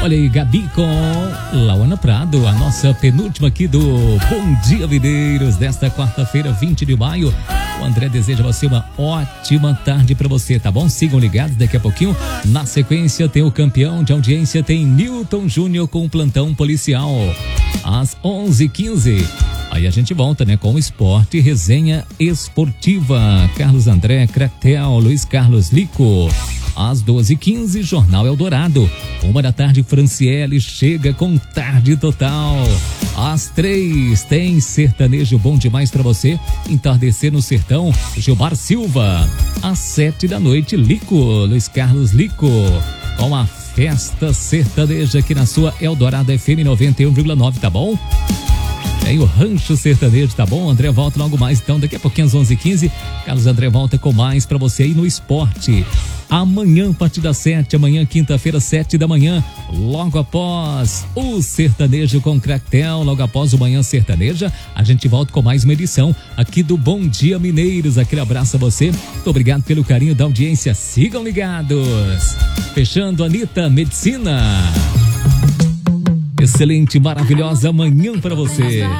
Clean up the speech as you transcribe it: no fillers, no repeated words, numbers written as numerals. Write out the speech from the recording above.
Olha aí, Gabi com Lauana Prado, a nossa penúltima aqui do Bom Dia Mineiros desta quarta-feira, 20 de maio. O André deseja você uma ótima tarde pra você, tá bom? Sigam ligados, daqui a pouquinho. Na sequência tem o campeão de audiência, tem Newton Júnior com o plantão policial. Às 11h15. Aí a gente volta, né, com o esporte, resenha esportiva. Carlos André, Cratel, Luiz Carlos Lico. Às 12h15, Jornal Eldorado. 1h, Franciele chega com Tarde Total. Às 3, tem sertanejo bom demais pra você. Entardecer no Sertão, Gilmar Silva. Às 7h, Lico, Luiz Carlos Lico. Com a festa sertaneja aqui na sua Eldorado FM 91,9, tá bom? Tem o Rancho Sertanejo, tá bom? André volta logo mais, então, daqui a pouquinho às 11h15. Carlos André volta com mais pra você aí no esporte. Amanhã, a partir das 7, amanhã, quinta-feira, 7h, logo após o Sertanejo com Cracktel, logo após o Manhã Sertaneja, a gente volta com mais uma edição aqui do Bom Dia Mineiros. Aquele abraço a você, muito obrigado pelo carinho da audiência, sigam ligados. Fechando, Anitta Medicina. Excelente, maravilhosa manhã para você.